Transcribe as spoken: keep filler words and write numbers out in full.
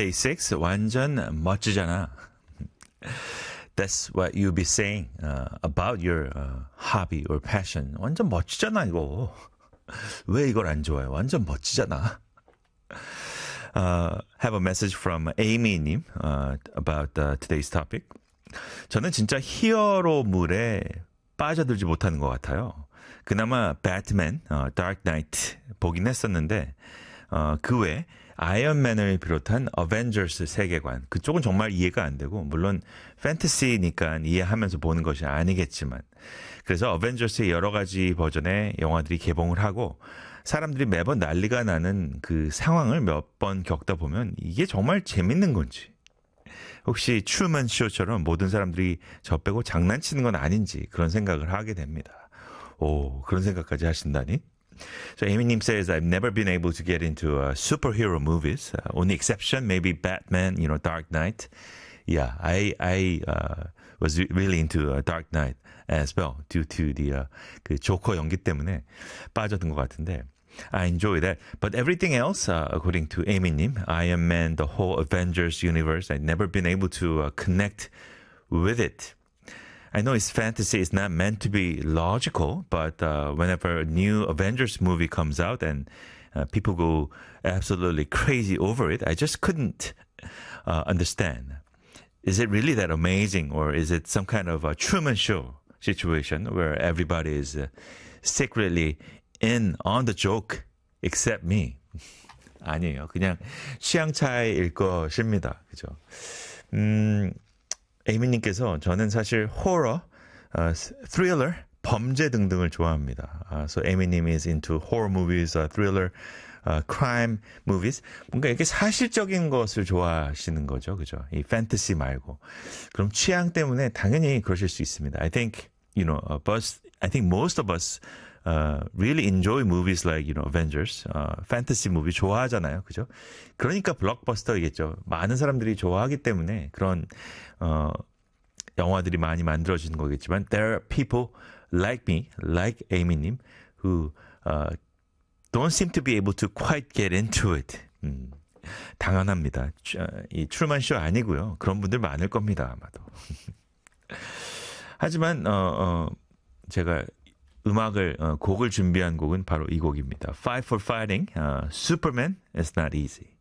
Day six, 완전 멋지잖아. That's what you'll be saying uh, about your uh, hobby or passion. 완전 멋지잖아, 이거. 왜 이걸 안 좋아해? 완전 멋지잖아. Uh, have a message from Amy님 uh, about uh, today's topic. 저는 진짜 히어로물에 빠져들지 못하는 것 같아요. 그나마 배트맨, 어, Dark Knight 보긴 했었는데 어, 그 외에 아이언맨을 비롯한 어벤져스 세계관 그쪽은 정말 이해가 안 되고 물론 판타시니까 이해하면서 보는 것이 아니겠지만 그래서 어벤져스의 여러 가지 버전의 영화들이 개봉을 하고 사람들이 매번 난리가 나는 그 상황을 몇 번 겪다 보면 이게 정말 재밌는 건지 혹시 트루먼 쇼처럼 모든 사람들이 저 빼고 장난치는 건 아닌지 그런 생각을 하게 됩니다. 오, 그런 생각까지 하신다니? So Amy님 says, I've never been able to get into uh, superhero movies. Uh, only exception, maybe Batman, you know, Dark Knight. Yeah, I I uh, was really into uh, Dark Knight as well due to the uh, 그 조커 연기 때문에 빠졌던 것 같은데 I enjoy that. But everything else, uh, according to Amy님, Iron Man, the whole Avengers universe, I've never been able to uh, connect with it. I know it's fantasy, it's not meant to be logical, but uh, whenever a new Avengers movie comes out and uh, people go absolutely crazy over it, I just couldn't uh, understand. Is it really that amazing, or is it some kind of a Truman Show situation where everybody is uh, secretly in on the joke except me? 아니에요. 그냥 취향 차이일 것입니다. 그죠? 음... 에이미님께서 저는 사실 호러, uh, thriller, 범죄 등등을 좋아합니다. Uh, so 에이미님 is into horror movies, uh, thriller, uh, crime movies. 뭔가 이렇게 사실적인 것을 좋아하시는 거죠, 그죠? 이 판타시 말고. 그럼 취향 때문에 당연히 그러실 수 있습니다. I think, you know, uh, but I think most of us uh, really enjoy movies like, you know, Avengers, uh, fantasy movie 좋아하잖아요, 그죠? 그러니까 블록버스터이겠죠. 많은 사람들이 좋아하기 때문에 그런 어, 영화들이 많이 만들어지는 거겠지만 there are people like me, like Amy님, who uh, don't seem to be able to quite get into it. 음, 당연합니다. 이 트루먼 쇼 아니고요. 그런 분들 많을 겁니다, 아마도. 하지만 어, 어, 제가 음악을 어, 곡을 준비한 곡은 바로 이 곡입니다. Fight for Fighting, uh, Superman is not easy.